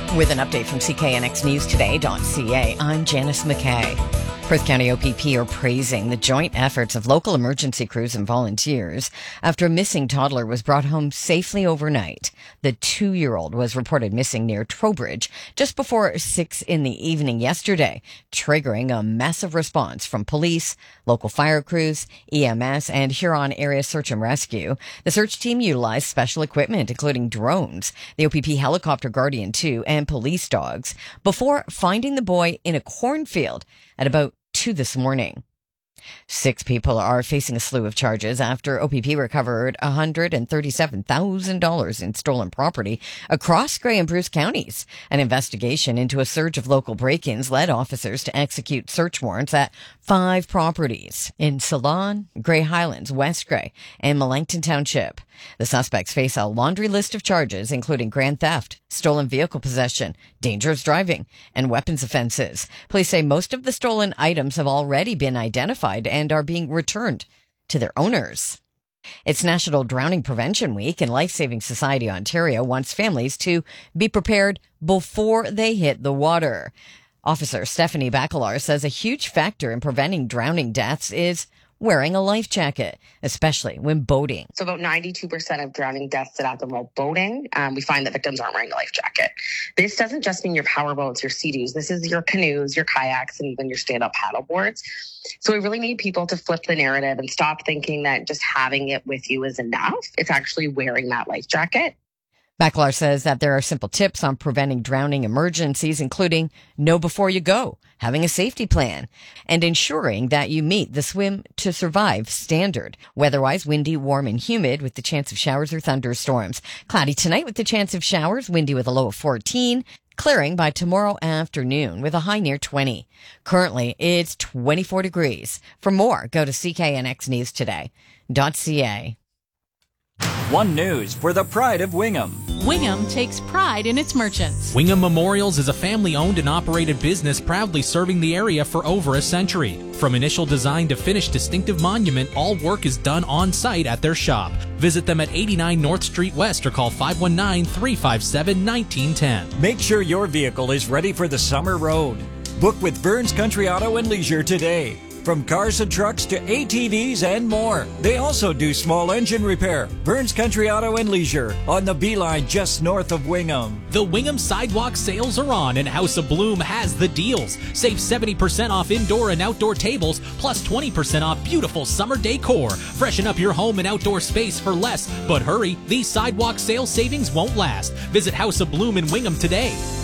With an update from CKNXNewsToday.ca, I'm Janice McKay. Perth County OPP are praising the joint efforts of local emergency crews and volunteers after a missing toddler was brought home safely overnight. The 2-year-old was reported missing near Trowbridge just before 6 in the evening yesterday, triggering a massive response from police, local fire crews, EMS, and Huron Area Search and Rescue. The search team utilized special equipment, including drones, the OPP helicopter Guardian 2, and police dogs, before finding the boy in a cornfield at about 2 this morning. 6 people are facing a slew of charges after OPP recovered $137,000 in stolen property across Grey and Bruce counties. An investigation into a surge of local break-ins led officers to execute search warrants at 5 properties in Ceylon, Grey Highlands, West Grey, and Melancton Township. The suspects face a laundry list of charges, including grand theft, stolen vehicle possession, dangerous driving, and weapons offenses. Police say most of the stolen items have already been identified and are being returned to their owners. It's National Drowning Prevention Week, and Life Saving Society Ontario wants families to be prepared before they hit the water. Officer Stephanie Bacalar says a huge factor in preventing drowning deaths is wearing a life jacket, especially when boating. So about 92% of drowning deaths that happen while boating, we find that victims aren't wearing a life jacket. This doesn't just mean your power boats, your Sea-Doos. This is your canoes, your kayaks, and even your stand-up paddle boards. So we really need people to flip the narrative and stop thinking that just having it with you is enough. It's actually wearing that life jacket. Bacalar says that there are simple tips on preventing drowning emergencies, including know before you go, having a safety plan, and ensuring that you meet the swim to survive standard. Weather-wise, windy, warm, and humid with the chance of showers or thunderstorms. Cloudy tonight with the chance of showers, windy with a low of 14. Clearing by tomorrow afternoon with a high near 20. Currently, it's 24 degrees. For more, go to CKNXNewsToday.ca. One News for the pride of Wingham. Wingham takes pride in its merchants. Wingham Memorials is a family-owned and operated business proudly serving the area for over a century. From initial design to finished distinctive monument, all work is done on-site at their shop. Visit them at 89 North Street West or call 519-357-1910. Make sure your vehicle is ready for the summer road. Book with Burns Country Auto and Leisure today. From cars and trucks to ATVs and more. They also do small engine repair. Burns Country Auto and Leisure on the B-line just north of Wingham. The Wingham Sidewalk sales are on and House of Bloom has the deals. Save 70% off indoor and outdoor tables plus 20% off beautiful summer decor. Freshen up your home and outdoor space for less. But hurry, these sidewalk sales savings won't last. Visit House of Bloom in Wingham today.